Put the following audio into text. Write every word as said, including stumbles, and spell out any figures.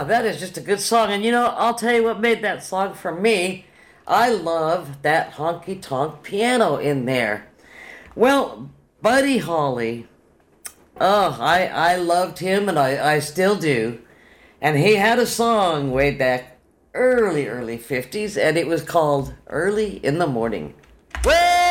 Ah, that is just a good song. And you know, I'll tell you what made that song for me. I love that honky-tonk piano in there. Well, Buddy Holly, oh, I, I loved him, and I, I still do. And he had a song way back early, early fifties, and it was called Early in the Morning. Well,